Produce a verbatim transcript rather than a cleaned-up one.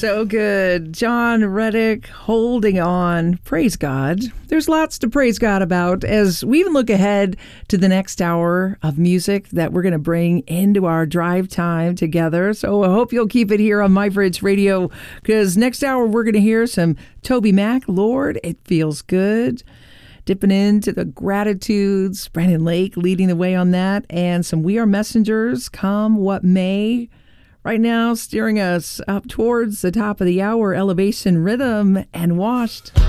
So good. John Reddick, Holding On. Praise God. There's lots to praise God about as we even look ahead to the next hour of music that we're going to bring into our drive time together. So I hope you'll keep it here on My Bridge Radio, because next hour we're going to hear some Toby Mac, Lord, It Feels Good. Dipping into the Gratitudes, Brandon Lake leading the way on that, and some We Are Messengers, Come What May. Right now, steering us up towards the top of the hour, Elevation Rhythm and Washed.